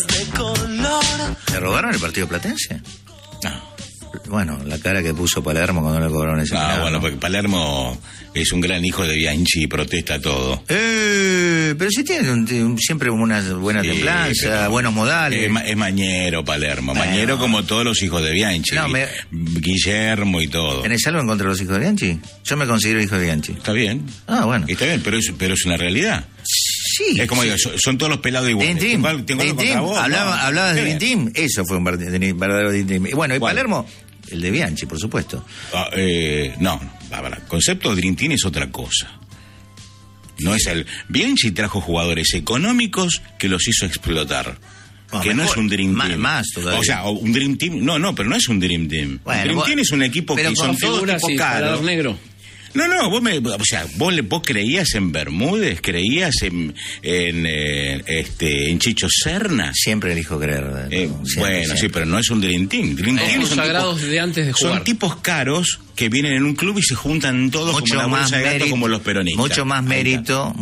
¿Le robaron el partido platense? No. Bueno, la cara que puso Palermo cuando le cobraron ese penal. Bueno, porque Palermo es un gran hijo de Bianchi y protesta todo. Pero sí tiene siempre una buena templanza, buenos modales. Es mañero Palermo, mañero como todos los hijos de Bianchi. Guillermo y todo. ¿Tenés algo en contra de los hijos de Bianchi? Yo me considero hijo de Bianchi. Está bien. Bueno. Está bien, pero es una realidad. Sí. Es como digo, son todos los pelados iguales. Tengo algo contra vos. Hablabas de Dream Team. Eso fue un verdadero Dream Team. Bueno, y Palermo, el de Bianchi, por supuesto. No, el concepto de Dream Team es otra cosa. No es el... Bianchi trajo jugadores económicos que los hizo explotar. Que no es un Dream Team. Más todavía. O sea, un Dream Team... No, pero no es un Dream Team. Bueno, un Dream Team es un equipo que son todos tipos caros. Negro. No, vos creías en Bermúdez, creías en Chicho Serna. Siempre elijo creer. Siempre. Sí, pero no es un Dream Team. Dream Team son sagrados tipos, de antes de jugar. Son tipos caros que vienen en un club y se juntan todos mucho como la bolsa de gato, como los peronistas. Mucho más mérito.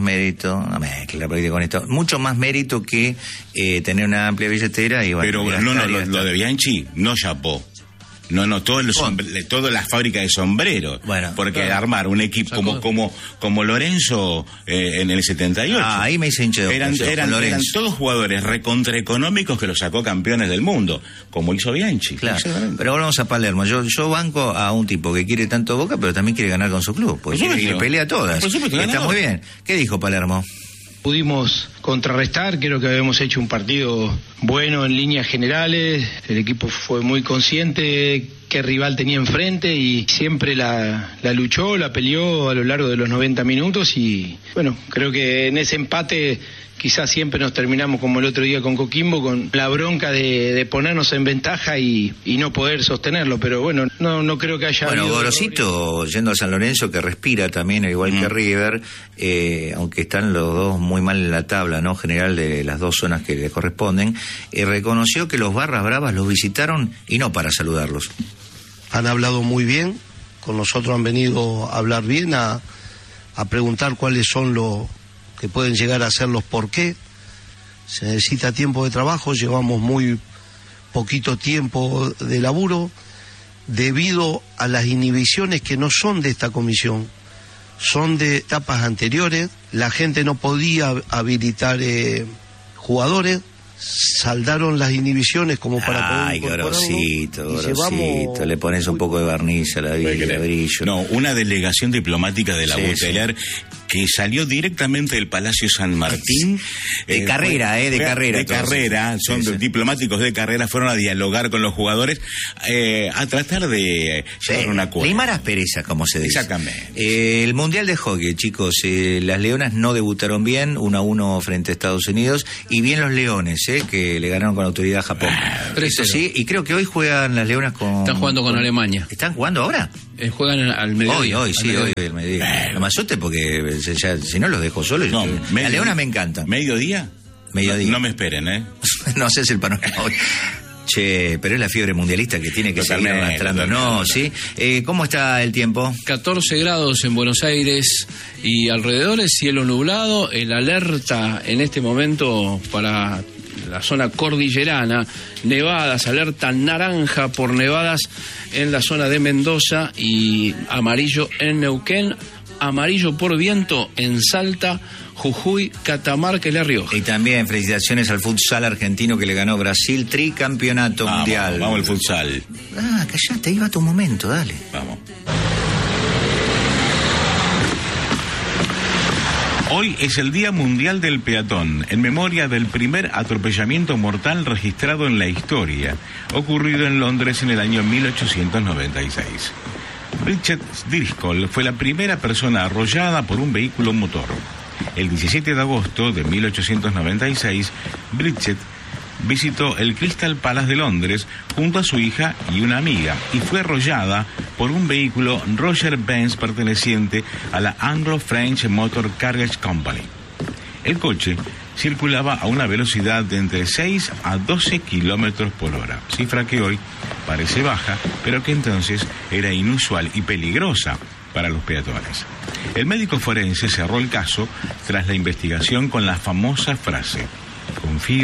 No me claro, con esto. Mucho más mérito que tener una amplia billetera y pero lo de Bianchi no chapó. Toda la fábrica de sombreros. Bueno, porque armar un equipo como Lorenzo en el 78. Ahí me hice hincha de eran todos jugadores recontraeconómicos que los sacó campeones del mundo, como hizo Bianchi. Claro. Pero volvamos a Palermo. Yo banco a un tipo que quiere tanto Boca, pero también quiere ganar con su club. Porque quiere pelea todas. Está muy bien. ¿Qué dijo Palermo? Pudimos contrarrestar, creo que habíamos hecho un partido bueno en líneas generales, el equipo fue muy consciente qué rival tenía enfrente y siempre la luchó, la peleó a lo largo de los 90 minutos y bueno, creo que en ese empate quizás siempre nos terminamos como el otro día con Coquimbo, con la bronca de ponernos en ventaja y no poder sostenerlo, pero bueno, no creo que haya... Bueno, Gorosito, yendo a San Lorenzo, que respira también, al igual que River, aunque están los dos muy mal en la tabla, ¿no?, general de las dos zonas que le corresponden, reconoció que los Barras Bravas los visitaron y no para saludarlos. Han hablado muy bien, con nosotros han venido a hablar bien, a preguntar cuáles son los que pueden llegar a ser los por qué. Se necesita tiempo de trabajo, llevamos muy poquito tiempo de laburo, debido a las inhibiciones que no son de esta comisión, son de etapas anteriores. La gente no podía habilitar jugadores, saldaron las inhibiciones como para poder incorporarlo. Grosito, le pones un poco de barniz a la brillo. No, una delegación diplomática de la Buteler que salió directamente del Palacio San Martín. De carrera. Son diplomáticos de carrera, fueron a dialogar con los jugadores, a tratar de llegar a un acuerdo. Limar asperezas, como se dice. Exactamente. El Mundial de Hockey, chicos, las Leonas no debutaron bien, 1-1 frente a Estados Unidos, y bien los Leones, que le ganaron con autoridad a Japón. Eso sí, y creo que hoy juegan las Leonas con... Están jugando con Alemania. ¿Están jugando ahora? Juegan al mediodía. Hoy al mediodía. No me asuste porque si no los dejo solos. Las Leonas me encantan. ¿Mediodía? No me esperen, No sé si el panorama hoy. Che, pero es la fiebre mundialista que tiene que seguir arrastrando, ¿no? ¿Sí? ¿Cómo está el tiempo? 14 grados en Buenos Aires y alrededores, cielo nublado, el alerta en este momento para la zona cordillerana, nevadas, alerta naranja por nevadas en la zona de Mendoza y amarillo en Neuquén, amarillo por viento en Salta, Jujuy, Catamarca y La Rioja. Y también felicitaciones al futsal argentino que le ganó Brasil, tricampeonato mundial. Vamos al futsal. Callate, ahí va tu momento, dale. Vamos. Hoy es el Día Mundial del Peatón, en memoria del primer atropellamiento mortal registrado en la historia, ocurrido en Londres en el año 1896. Bridget Driscoll fue la primera persona arrollada por un vehículo motor. El 17 de agosto de 1896, Bridget visitó el Crystal Palace de Londres junto a su hija y una amiga y fue arrollada por un vehículo Roger-Benz perteneciente a la Anglo-French Motor Carriage Company. El coche circulaba a una velocidad de entre 6 a 12 kilómetros por hora, cifra que hoy parece baja, pero que entonces era inusual y peligrosa para los peatones. El médico forense cerró el caso tras la investigación con la famosa frase: confío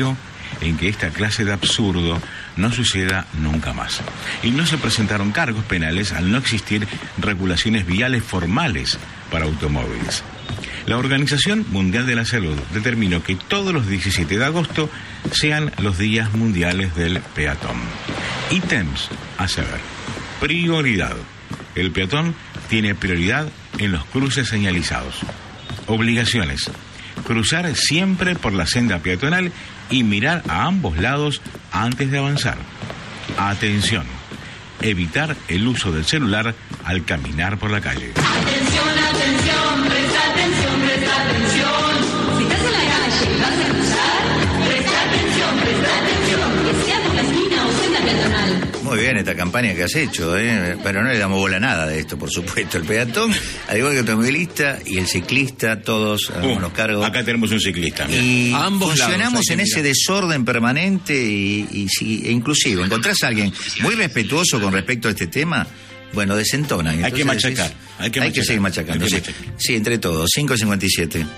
en que esta clase de absurdo no suceda nunca más. Y no se presentaron cargos penales al no existir regulaciones viales formales para automóviles. La Organización Mundial de la Salud determinó que todos los 17 de agosto sean los días mundiales del peatón. Ítems a saber. Prioridad. El peatón tiene prioridad en los cruces señalizados. Obligaciones. Cruzar siempre por la senda peatonal y mirar a ambos lados antes de avanzar. Atención. Evitar el uso del celular al caminar por la calle. Atención, atención, presta atención, presta atención. Si estás en la calle y vas a cruzar, presta atención, que sea por la esquina o senda peatonal. Muy bien esta campaña que has hecho, pero no le damos bola a nada de esto, por supuesto. El peatón, al igual que el automovilista y el ciclista, todos algunos cargos. Acá tenemos un ciclista. Y a ambos funcionamos lados, en ese desorden permanente e inclusivo. ¿Encontrás a alguien muy respetuoso con respecto a este tema? Bueno, desentona. Hay que machacar. Hay que seguir machacando. Sí, entre todos. 5:57.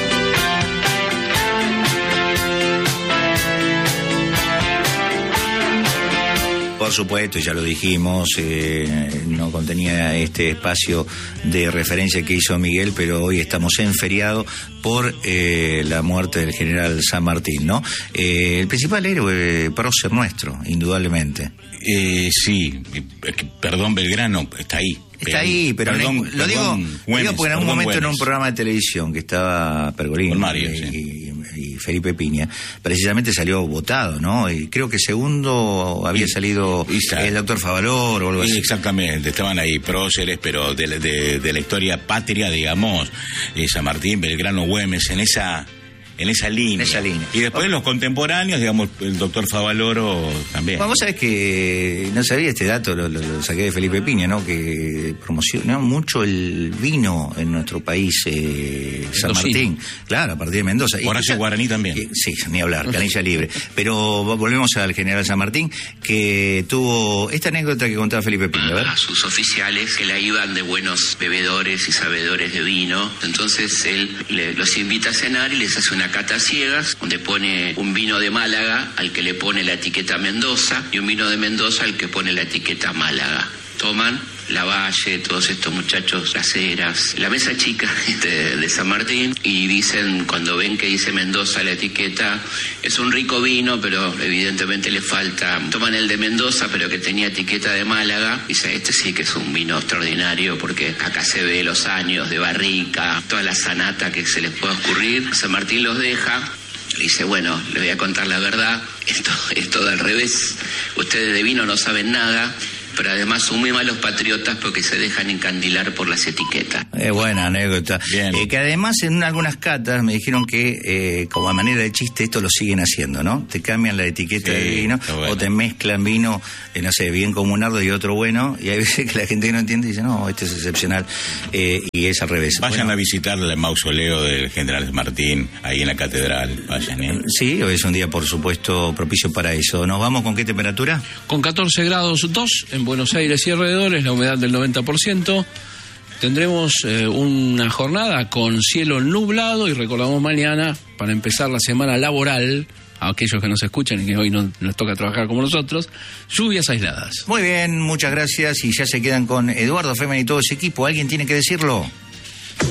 Por supuesto, ya lo dijimos, no contenía este espacio de referencia que hizo Miguel, pero hoy estamos en feriado por la muerte del general San Martín, ¿no? El principal héroe prócer nuestro, indudablemente. Sí, perdón, Belgrano, está ahí. Está ahí, pero lo digo porque en algún momento en un programa de televisión que estaba Pergolini y Felipe Piña, precisamente salió votado, ¿no? Y creo que segundo había salido el doctor Favalor o algo así. Exactamente, estaban ahí próceres, pero de la historia patria, digamos, San Martín, Belgrano, Güemes, en esa línea. Y después los contemporáneos, digamos, el doctor Favaloro también. Bueno, vos sabés que no sabía este dato, lo saqué de Felipe Piña, ¿no? Que promocionó mucho el vino en nuestro país, San Martín. Claro, a partir de Mendoza. Horacio Guaraní también. Sí, ni hablar, canilla libre. Pero volvemos al general San Martín, que tuvo esta anécdota que contaba Felipe Piña, ¿verdad? A sus oficiales que la iban de buenos bebedores y sabedores de vino. Entonces él los invita a cenar y les hace una cata ciegas, donde pone un vino de Málaga al que le pone la etiqueta Mendoza y un vino de Mendoza al que pone la etiqueta Málaga. Toman Lavalle, todos estos muchachos, Las Heras, la mesa chica de San Martín, y dicen, cuando ven que dice Mendoza la etiqueta, es un rico vino, pero evidentemente le falta. Toman el de Mendoza, pero que tenía etiqueta de Málaga, y dicen, este sí que es un vino extraordinario, porque acá se ve los años de barrica, toda la sanata que se les pueda ocurrir. San Martín los deja. Le dice, bueno, le voy a contar la verdad, esto es todo al revés, ustedes de vino no saben nada, pero además son muy malos patriotas porque se dejan encandilar por las etiquetas. Buena anécdota. Que además en algunas catas me dijeron que como a manera de chiste esto lo siguen haciendo, ¿no? Te cambian la etiqueta del vino o te mezclan vino, no sé, bien comunardo y otro bueno, y hay veces que la gente no entiende y dice, no, este es excepcional, y es al revés. Vayan a visitar el mausoleo del general San Martín, ahí en la catedral, vayan. Sí, hoy es un día, por supuesto, propicio para eso. ¿Nos vamos con qué temperatura? Con 14 grados 2 en Buenos Aires y alrededores, la humedad del 90%. Tendremos una jornada con cielo nublado y recordamos mañana, para empezar la semana laboral, a aquellos que nos escuchan y que hoy no les toca trabajar como nosotros, lluvias aisladas. Muy bien, muchas gracias, y ya se quedan con Eduardo Femen y todo ese equipo. ¿Alguien tiene que decirlo?